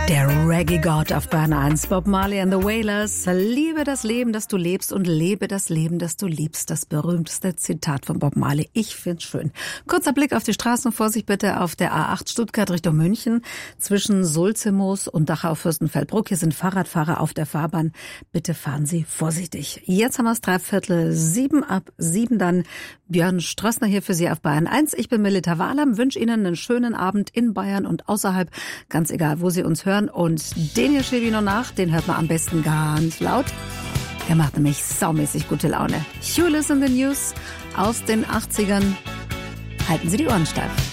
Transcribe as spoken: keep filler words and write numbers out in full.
Der Reggae-Gott auf Bayern eins, Bob Marley and the Wailers. Liebe das Leben, das du lebst und lebe das Leben, das du liebst. Das berühmteste Zitat von Bob Marley. Ich find's schön. Kurzer Blick auf die Straßen. Vorsicht bitte auf der A acht Stuttgart Richtung München. Zwischen Sulzemoos und Dachau-Fürstenfeldbruck. Hier sind Fahrradfahrer auf der Fahrbahn. Bitte fahren Sie vorsichtig. Jetzt haben wir es dreiviertel sieben, ab sieben dann. Björn Strössner hier für Sie auf Bayern eins. Ich bin Melita Wahlam, wünsche Ihnen einen schönen Abend in Bayern und außerhalb. Ganz egal, wo Sie uns hören. Und den hier schiebe ich noch nach, den hört man am besten ganz laut. Der macht nämlich saumäßig gute Laune. You Listen the News aus den achtzigern. Halten Sie die Ohren steif.